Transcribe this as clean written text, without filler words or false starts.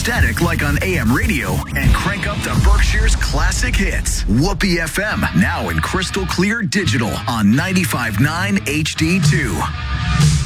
static like on AM radio and crank up to Berkshire's classic hits. Whoopee FM, now in crystal clear digital on 95.9 HD2.